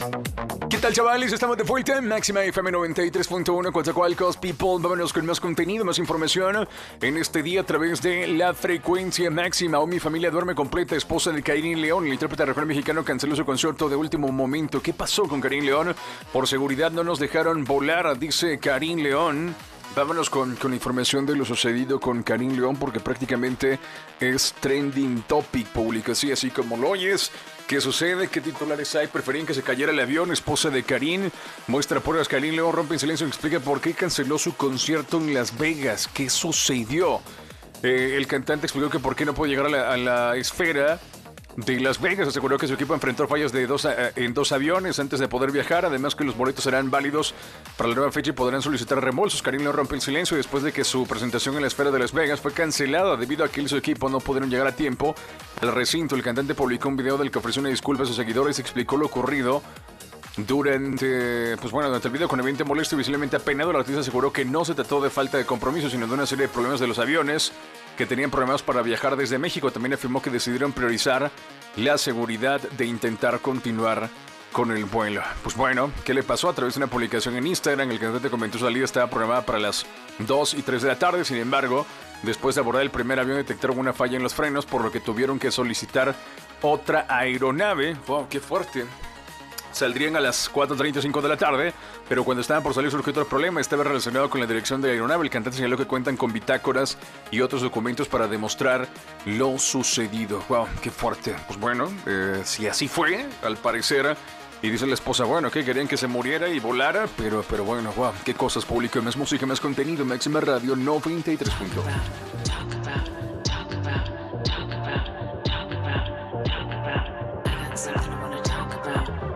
¿Qué tal, chavales? Estamos de vuelta en Máxima FM 93.1, Coatzacoalcos, people. Vámonos con más contenido, más información en este día a través de la frecuencia máxima. Hoy mi familia duerme completa. Esposa de Karin León, el intérprete regional mexicano, canceló su concierto de último momento. ¿Qué pasó con Karin León? Por seguridad no nos dejaron volar, dice Karin León. Vámonos con la información de lo sucedido con Karin León, porque prácticamente es trending topic público, así como lo oyes. ¿Qué sucede? ¿Qué titulares hay? Preferían que se cayera el avión. Esposa de Karin muestra pruebas. Karin León rompe en silencio y explica por qué canceló su concierto en Las Vegas. ¿Qué sucedió? El cantante explicó que por qué no pudo llegar a la esfera de Las Vegas. Aseguró que su equipo enfrentó fallas en dos aviones antes de poder viajar. Además que los boletos serán válidos para la nueva fecha y podrán solicitar reembolsos. Karin León rompe el silencio después de que su presentación en la esfera de Las Vegas fue cancelada debido a que él y su equipo no pudieron llegar a tiempo al recinto. El cantante publicó un video del que ofreció una disculpa a sus seguidores y explicó lo ocurrido. Durante el video, con evidente molesto y visiblemente apenado, el artista aseguró que no se trató de falta de compromiso, sino de una serie de problemas de los aviones que tenían problemas para viajar desde México. También afirmó que decidieron priorizar la seguridad de intentar continuar con el vuelo. Pues bueno, ¿qué le pasó? A través de una publicación en Instagram, el cantante comentó su salida estaba programada para las 2 y 3 de la tarde. Sin embargo, después de abordar el primer avión, detectaron una falla en los frenos, por lo que tuvieron que solicitar otra aeronave. ¡Wow, qué fuerte! Saldrían a las 4:35 de la tarde, pero cuando estaban por salir surgió otro problema. Estaba relacionado con la dirección de la aeronave. El cantante señaló que cuentan con bitácoras y otros documentos para demostrar lo sucedido. ¡Wow! ¡Qué fuerte! Pues bueno, si así fue, al parecer. Y dice la esposa, bueno, que querían que se muriera y volara, pero bueno, wow, qué cosas, público, más música, más contenido, Máxima Radio 93.1.